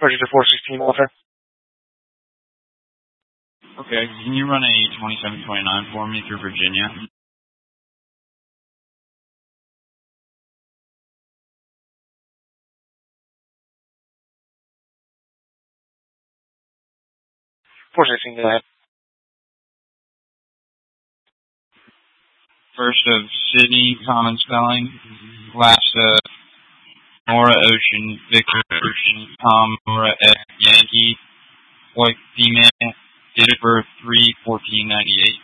Register 416, Walter. Okay, can you run a 2729 for me through Virginia? Go ahead. First of Sydney, common spelling. Last of Nora Ocean, Victor Ocean, Tom Nora F Yankee, white female, date of birth 3/14/98.